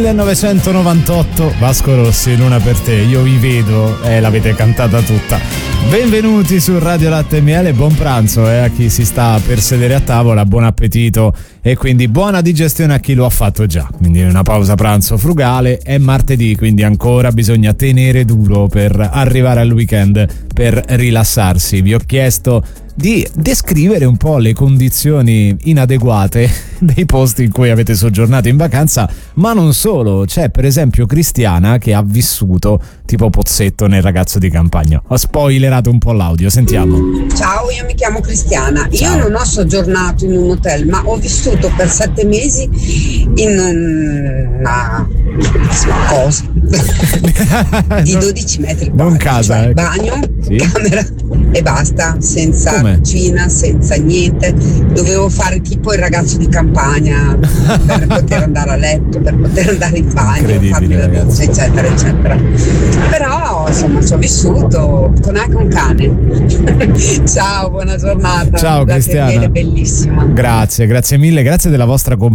1998, Vasco Rossi, Luna per te, io vi vedo, l'avete cantata tutta. Benvenuti su Radio Latte e Miele, buon pranzo a chi si sta per sedere a tavola, buon appetito e quindi buona digestione a chi lo ha fatto già. Quindi una pausa pranzo frugale, è martedì, quindi ancora bisogna tenere duro per arrivare al weekend, per rilassarsi. Vi ho chiesto di descrivere un po' le condizioni inadeguate dei posti in cui avete soggiornato in vacanza, ma non solo. C'è per esempio Cristiana che ha vissuto tipo Pozzetto nel Ragazzo di Campagna. Ho spoilerato un po' l'audio, sentiamo. Ciao, io mi chiamo Cristiana. Ciao. Io non ho soggiornato in un hotel, ma ho vissuto per 7 mesi in una cosa di 12 metri quadri, Non casa, cioè bagno, sì? camera e basta, senza Com'è? cucina, senza niente. Dovevo fare tipo il Ragazzo di Campagna per poter andare a letto, per poter andare in bagno, Incredibile, farmi la doccia, ragazzi. eccetera eccetera. Però insomma ci ho vissuto con anche un cane. Ciao, buona giornata. Ciao La Cristiana. Terriere è bellissima. Grazie mille, grazie della vostra compagnia.